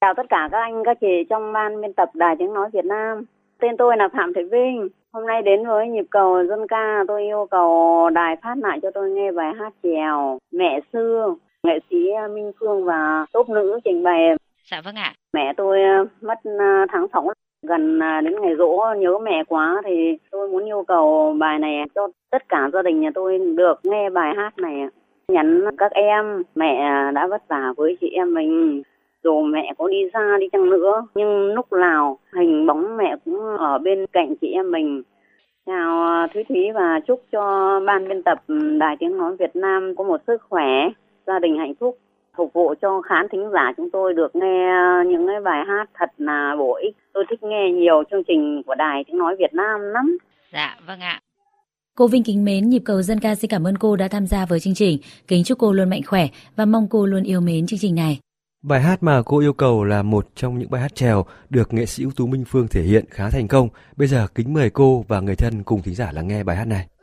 Chào tất cả các anh, các chị trong ban biên tập Đài Tiếng Nói Việt Nam. Tên tôi là Phạm Thị Vinh. Hôm nay đến với nhịp cầu dân ca, tôi yêu cầu đài phát lại cho tôi nghe bài hát chèo Mẹ Xưa, nghệ sĩ Minh Phương và tốp nữ trình bày. Dạ vâng ạ. Mẹ tôi mất tháng 6, gần đến ngày giỗ, nhớ mẹ quá thì tôi muốn yêu cầu bài này cho tất cả gia đình nhà tôi được nghe bài hát này. Nhắn các em, mẹ đã vất vả với chị em mình. Dù mẹ có đi xa đi chăng nữa, nhưng lúc nào hình bóng mẹ cũng ở bên cạnh chị em mình. Chào Thúy Thúy và chúc cho ban biên tập Đài Tiếng Nói Việt Nam có một sức khỏe, gia đình hạnh phúc, phục vụ cho khán thính giả chúng tôi được nghe những cái bài hát thật là bổ ích. Tôi thích nghe nhiều chương trình của Đài Tiếng Nói Việt Nam lắm. Dạ vâng ạ. Cô Vinh kính mến, nhịp cầu dân ca xin cảm ơn cô đã tham gia với chương trình. Kính chúc cô luôn mạnh khỏe và mong cô luôn yêu mến chương trình này. Bài hát mà cô yêu cầu là một trong những bài hát chèo được nghệ sĩ ưu tú Minh Phương thể hiện khá thành công. Bây giờ kính mời cô và người thân cùng thính giả lắng nghe bài hát này.